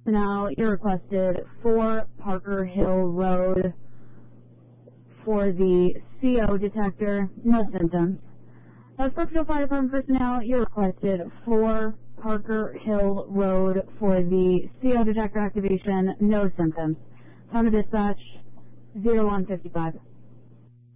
Now, you're requested 4 Parker Hill Road for the CO detector, no symptoms. Brookfield Fire Department personnel, you're requested 4 Parker Hill Road for the CO detector activation, no symptoms. Time of dispatch, 01:55.